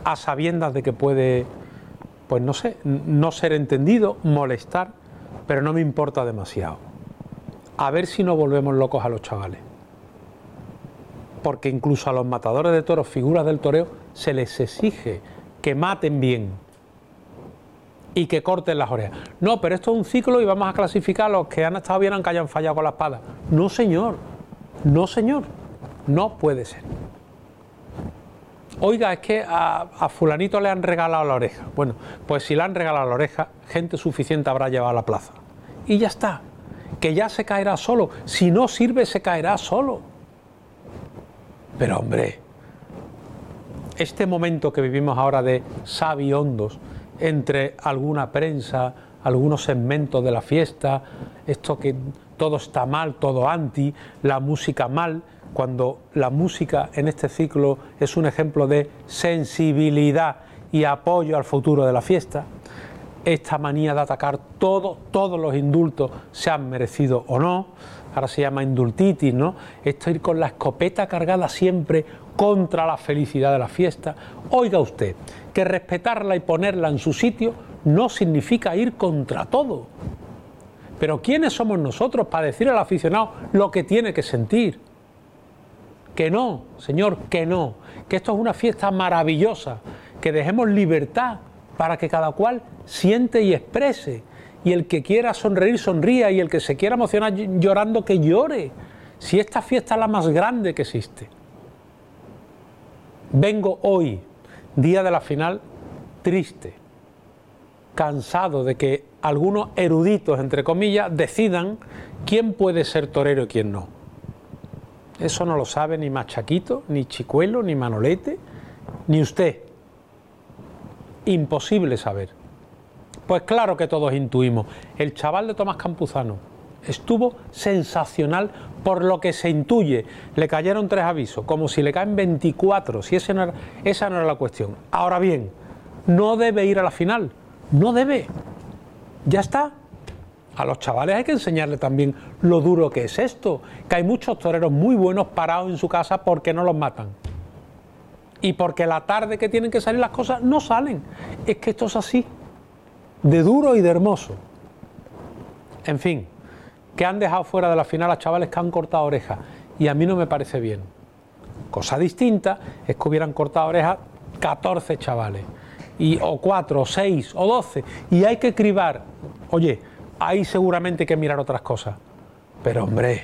a sabiendas de que puede, pues no sé, no ser entendido, molestar, pero no me importa demasiado. A ver si no volvemos locos a los chavales. Porque incluso a los matadores de toros, figuras del toreo, se les exige que maten bien y que corten las orejas. No, pero esto es un ciclo y vamos a clasificar a los que han estado bien aunque hayan fallado con la espada. No, señor. No, señor. No puede ser. Oiga, es que a fulanito le han regalado la oreja. Bueno, pues si le han regalado la oreja, gente suficiente habrá llevado a la plaza. Y ya está. Que ya se caerá solo. Si no sirve, se caerá solo. Pero hombre, este momento que vivimos ahora de sabiondos entre alguna prensa, algunos segmentos de la fiesta, esto que todo está mal, todo anti, la música mal, cuando la música en este ciclo es un ejemplo de sensibilidad y apoyo al futuro de la fiesta, esta manía de atacar todos los indultos, sean merecidos o no, ahora se llama indultitis, ¿no? Esto ir con la escopeta cargada siempre contra la felicidad de la fiesta. Oiga usted, que respetarla y ponerla en su sitio no significa ir contra todo. Pero ¿quiénes somos nosotros para decir al aficionado lo que tiene que sentir? Que no, señor, que no. Que esto es una fiesta maravillosa, que dejemos libertad para que cada cual siente y exprese. Y el que quiera sonreír, sonría, y el que se quiera emocionar llorando, que llore. Si esta fiesta es la más grande que existe. Vengo hoy, día de la final, triste, cansado de que algunos eruditos, entre comillas, decidan quién puede ser torero y quién no. Eso no lo sabe ni Machaquito, ni Chicuelo, ni Manolete, ni usted. Imposible saber. Pues claro que todos intuimos. El chaval de Tomás Campuzano estuvo sensacional por lo que se intuye. Le cayeron 3 avisos, como si le caen 24, si esa no era la cuestión. Ahora bien, no debe ir a la final, no debe. Ya está. A los chavales hay que enseñarles también lo duro que es esto, que hay muchos toreros muy buenos parados en su casa porque no los matan. Y porque la tarde que tienen que salir las cosas no salen. Es que esto es así, de duro y de hermoso. En fin, que han dejado fuera de la final a chavales que han cortado orejas, y a mí no me parece bien. Cosa distinta es que hubieran cortado orejas 14 chavales, o 4, o 6, o 12, y hay que cribar. Oye, hay seguramente que mirar otras cosas, pero hombre,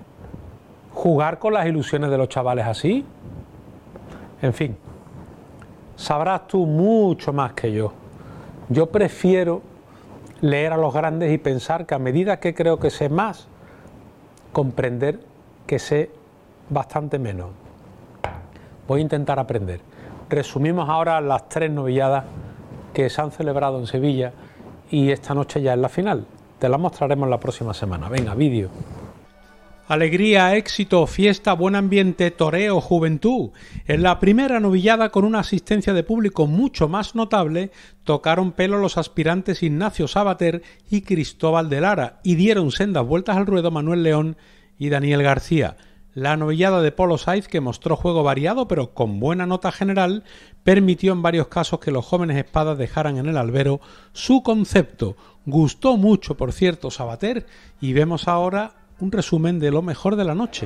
jugar con las ilusiones de los chavales así, en fin, sabrás tú mucho más que yo. Yo prefiero leer a los grandes y pensar que a medida que creo que sé más, comprender que sé bastante menos. Voy a intentar aprender. Resumimos ahora las 3 novilladas que se han celebrado en Sevilla y esta noche ya es la final. Te la mostraremos la próxima semana. Venga, vídeo. Alegría, éxito, fiesta, buen ambiente, toreo, juventud. En la primera novillada, con una asistencia de público mucho más notable, tocaron pelo los aspirantes Ignacio Sabater y Cristóbal de Lara y dieron sendas vueltas al ruedo Manuel León y Daniel García. La novillada de Polo Saiz, que mostró juego variado pero con buena nota general, permitió en varios casos que los jóvenes espadas dejaran en el albero su concepto. Gustó mucho, por cierto, Sabater, y vemos ahora un resumen de lo mejor de la noche.